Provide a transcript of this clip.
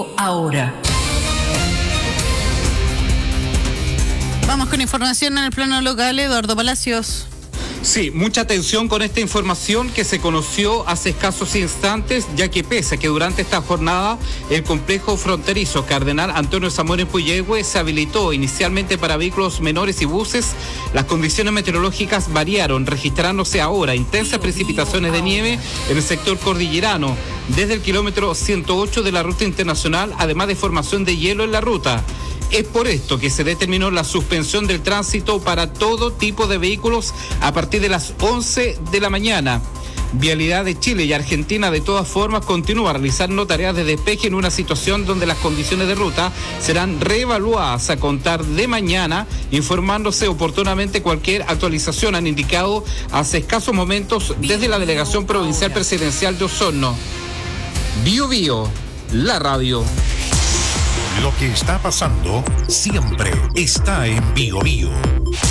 ahora. Vamos con información en el plano local, Eduardo Palacios. Sí, mucha atención con esta información que se conoció hace escasos instantes, ya que pese a que durante esta jornada el complejo fronterizo Cardenal Antonio Zamora en Puyehue se habilitó inicialmente para vehículos menores y buses, las condiciones meteorológicas variaron, registrándose ahora intensas precipitaciones de nieve en el sector cordillerano, desde el kilómetro 108 de la ruta internacional, además de formación de hielo en la ruta. Es por esto que se determinó la suspensión del tránsito para todo tipo de vehículos a partir de las 11 de la mañana. Vialidad de Chile y Argentina de todas formas continúa realizando tareas de despeje en una situación donde las condiciones de ruta serán reevaluadas a contar de mañana, informándose oportunamente cualquier actualización, han indicado hace escasos momentos desde la Delegación Provincial Presidencial de Osorno. Bio Bio, la radio. Lo que está pasando siempre está en Bio Bio.